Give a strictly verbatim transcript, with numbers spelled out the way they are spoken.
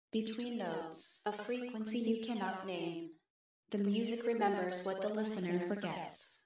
Between notes, a frequency you cannot name, the music remembers what the listener forgets.